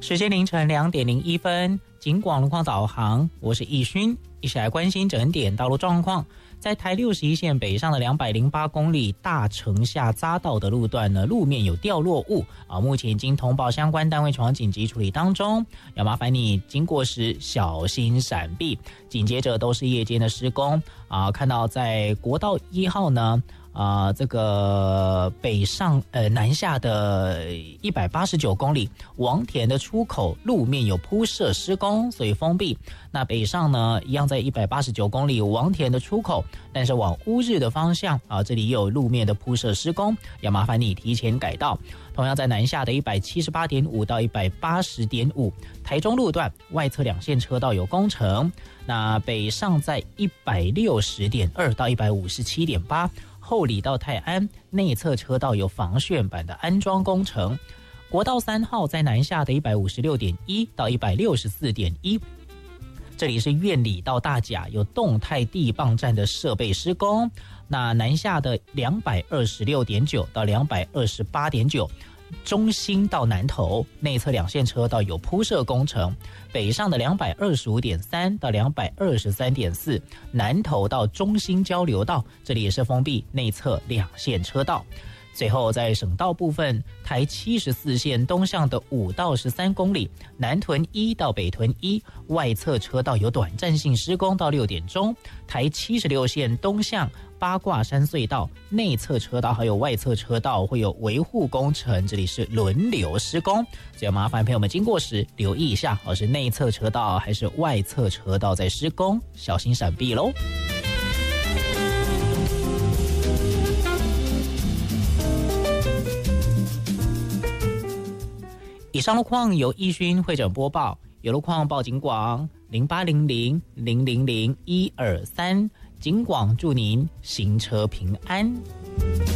时间凌晨2:01，警广路况导航，我是易勋，一起来关心整点道路状况。在台61线北上的208公里大城下匝道的路段呢，路面有掉落物目前已经通报相关单位前往紧急处理当中，要麻烦你经过时小心闪避。紧接着都是夜间的施工看到在国道1号呢。这个北上南下的189公里王田的出口路面有铺设施工，所以封闭。那北上呢，一样在189公里王田的出口，但是往乌日的方向这里也有路面的铺设施工，要麻烦你提前改道。同样在南下的178.5到180.5台中路段外侧2线车道有工程。那北上在160.2到157.8后里到泰安内侧车道有防眩板的安装工程。国道3号在南下的156.1到164.1，这里是苑里到大甲有动态地磅站的设备施工。那南下的226.9到228.9中兴到南投内侧2线车道有铺设工程。北上的225.3到223.4南投到中兴交流道，这里也是封闭内侧2线车道。最后在省道部分，台74线东向的5到13公里南屯1到北屯1外侧车道有短暂性施工到6点钟。台76线东向八卦山隧道内侧车道还有外侧车道会有维护工程，这里是轮流施工，所以麻烦朋友们经过时留意一下是内侧车道还是外侧车道在施工，小心闪避咯。以上路况由易勋会诊播报，有路况报警广0800000123，警广祝您行车平安。